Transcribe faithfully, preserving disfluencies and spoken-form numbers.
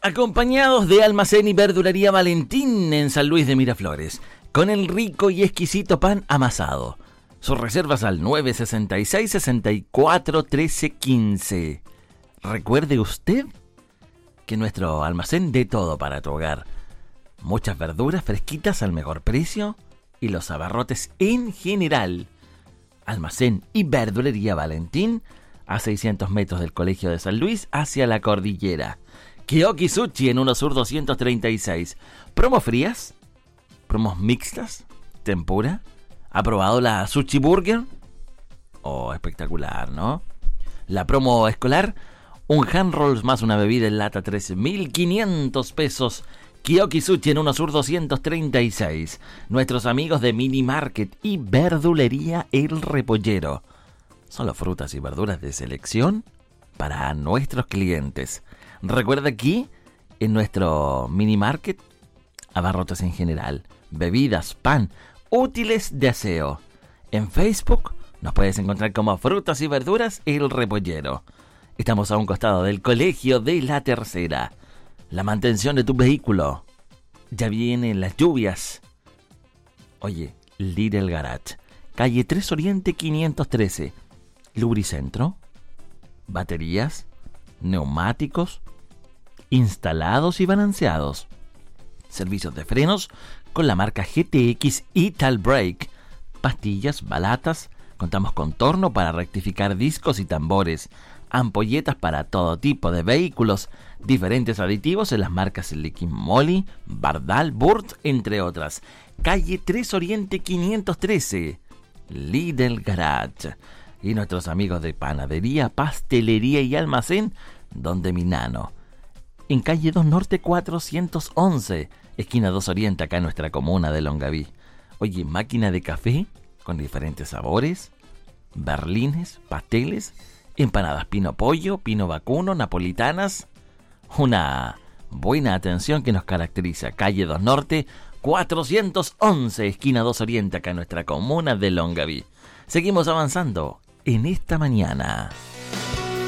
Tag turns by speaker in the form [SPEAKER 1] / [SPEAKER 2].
[SPEAKER 1] Acompañados de Almacén y Verdulería Valentín en San Luis de Miraflores, con el rico y exquisito pan amasado. Sus reservas al nueve sesenta y seis, sesenta y cuatro, trece, quince. Recuerde usted que nuestro almacén de todo para tu hogar. Muchas verduras fresquitas al mejor precio y los abarrotes en general. Almacén y Verdulería Valentín, a seiscientos metros del Colegio de San Luis, hacia la cordillera. Kiyoki Sushi en uno Sur doscientos treinta y seis. ¿Promos frías? ¿Promos mixtas? ¿Tempura? ¿Ha probado la Sushi Burger? Oh, espectacular, ¿no? La promo escolar, un hand rolls más una bebida en lata, trece mil quinientos pesos. Kiyoki Sushi en uno Sur doscientos treinta y seis. Nuestros amigos de Mini Market y Verdulería El Repollero. Solo frutas y verduras de selección para nuestros clientes. Recuerda aquí, en nuestro Mini Market, abarrotes en general, bebidas, pan, útiles de aseo. En Facebook nos puedes encontrar como Frutas y Verduras El Repollero. Estamos a un costado del Colegio de la Tercera. La mantención de tu vehículo. Ya vienen las lluvias. Oye, Lidl Garage, calle tres Oriente quinientos trece. Lubricentro, baterías, neumáticos, instalados y balanceados. Servicios de frenos con la marca G T X Ital Brake. Pastillas, balatas. Contamos con torno para rectificar discos y tambores. Ampolletas para todo tipo de vehículos. Diferentes aditivos en las marcas Liqui Moly, Bardal, Burt, entre otras. Calle tres Oriente quinientos trece. Lidl Garage. Y nuestros amigos de panadería, pastelería y almacén, Donde Minano. En calle dos Norte cuatrocientos once, esquina dos Oriente, acá en nuestra comuna de Longaví. Oye, máquina de café con diferentes sabores, berlines, pasteles, empanadas pino pollo, pino vacuno, napolitanas. Una buena atención que nos caracteriza. Calle dos Norte cuatrocientos once, esquina dos Oriente, acá en nuestra comuna de Longaví. Seguimos avanzando en esta mañana.